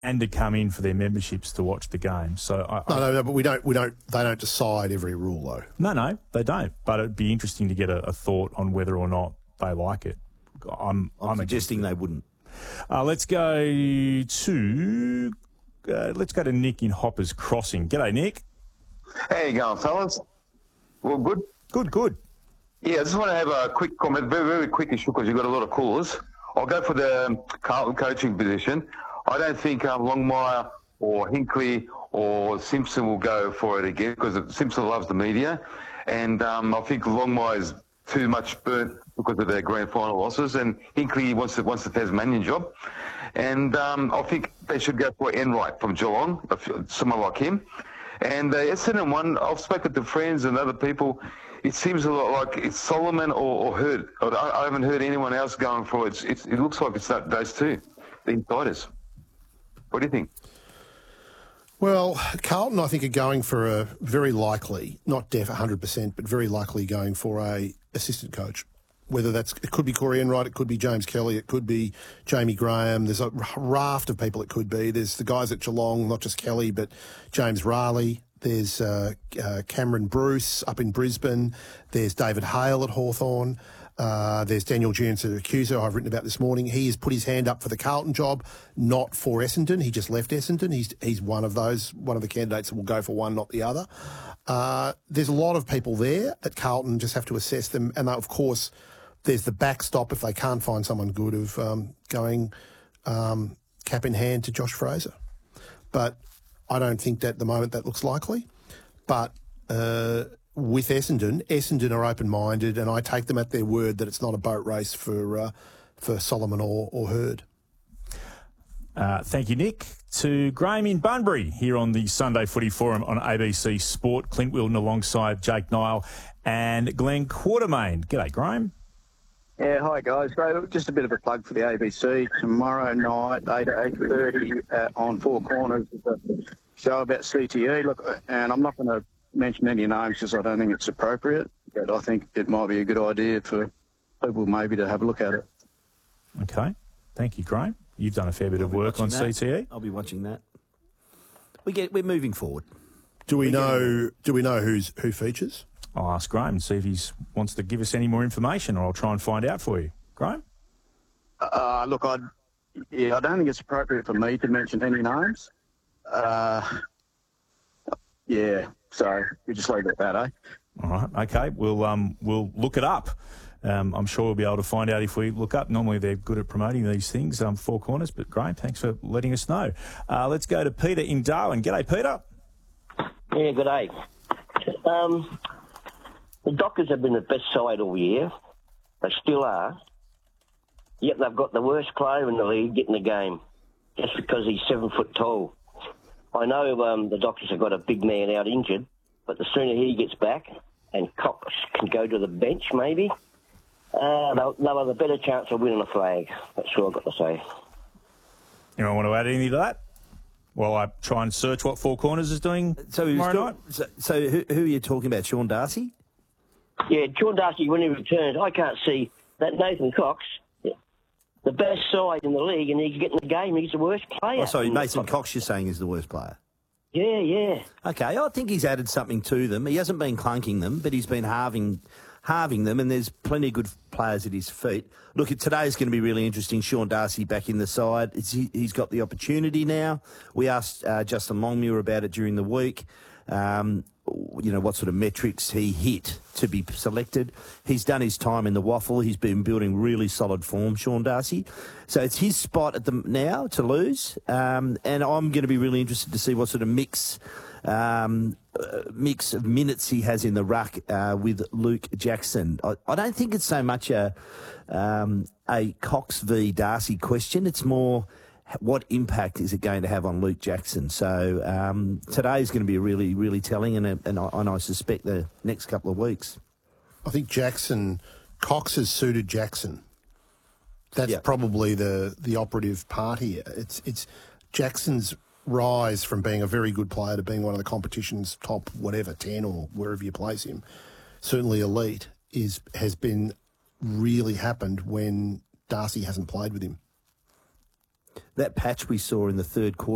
and to come in for their memberships to watch the game. So No, but they don't decide every rule though. No, they don't. But it'd be interesting to get a thought on whether or not they like it. I'm suggesting they wouldn't. Let's go to Nick in Hoppers Crossing. G'day, Nick. How you going, fellas? Well, good? Good. Yeah, I just want to have a quick comment, very, very quick issue, because you've got a lot of callers. I'll go for the Carlton coaching position. I don't think Longmire or Hinkley or Simpson will go for it again, because Simpson loves the media. And I think Longmire is too much burnt because of their grand final losses, and Hinkley wants the Tasmanian job. And I think they should go for Enright from Geelong, someone like him. And the Essendon one, I've spoken to friends and other people. It seems a lot like it's Solomon or Hurd. I haven't heard anyone else going for it. It looks like it's those two, the insiders. What do you think? Well, Carlton, I think, are going for a very likely, not 100%, but very likely going for a assistant coach. Whether it could be Corey Enright, it could be James Kelly, it could be Jamie Graham. There's a raft of people it could be. There's the guys at Geelong, not just Kelly, but James Raleigh. There's Cameron Bruce up in Brisbane. There's David Hale at Hawthorn. There's Daniel Giansaccuso, I've written about this morning. He has put his hand up for the Carlton job, not for Essendon. He just left Essendon. He's one of the candidates that will go for one, not the other. There's a lot of people there at Carlton, just have to assess them. And of course, there's the backstop if they can't find someone good of going cap in hand to Josh Fraser. But I don't think that at the moment that looks likely. But with Essendon are open-minded, and I take them at their word that it's not a boat race for Solomon or Hurd. Thank you, Nick. To Graham in Bunbury here on the Sunday Footy Forum on ABC Sport. Clint Wilton alongside Jake Nile and Glenn Quartermain. G'day, Graham. Yeah, hi guys. Great. Just a bit of a plug for the ABC. Tomorrow night, 8 to 8:30 on Four Corners, is a show about CTE. Look, and I'm not going to mention any names because I don't think it's appropriate, but I think it might be a good idea for people maybe to have a look at it. Okay. Thank you, Graham. You've done a fair bit of work on CTE. I'll be watching that. We're moving forward. Do we know who features? I'll ask Graham and see if he wants to give us any more information, or I'll try and find out for you. Graham? Look, I don't think it's appropriate for me to mention any names. So we just leave it at that, eh? All right, okay. We'll look it up. I'm sure we'll be able to find out if we look up. Normally they're good at promoting these things, Four Corners, but Graham, thanks for letting us know. Let's go to Peter in Darwin. G'day, Peter. Yeah, good day. The Dockers have been the best side all year. They still are. Yet they've got the worst player in the league getting the game just because he's 7 foot tall. I know the Dockers have got a big man out injured, but the sooner he gets back and Cox can go to the bench maybe, they'll have a better chance of winning the flag. That's all I've got to say. Anyone want to add anything to that? While I try and search what Four Corners is doing tomorrow night? So who are you talking about, Sean Darcy? Yeah, Sean Darcy, when he returns, I can't see that Nathan Cox, the best side in the league, and he's getting the game. He's the worst player. Oh, sorry, Nathan Cox you're saying is the worst player? Yeah. Okay, I think he's added something to them. He hasn't been clunking them, but he's been halving them, and there's plenty of good players at his feet. Look, today's going to be really interesting. Sean Darcy back in the side. He's got the opportunity now. We asked Justin Longmuir about it during the week. What sort of metrics he hit to be selected. He's done his time in the waffle. He's been building really solid form, Sean Darcy. So it's his spot now to lose. And I'm going to be really interested to see what sort of mix of minutes he has in the ruck with Luke Jackson. I don't think it's so much a Cox v Darcy question. It's more, what impact is it going to have on Luke Jackson? So today's going to be really, really telling, and I suspect the next couple of weeks. I think Cox has suited Jackson. That's probably the operative part here. It's Jackson's rise from being a very good player to being one of the competition's top 10 or wherever you place him, certainly elite, has been really happened when Darcy hasn't played with him. That patch we saw in the third quarter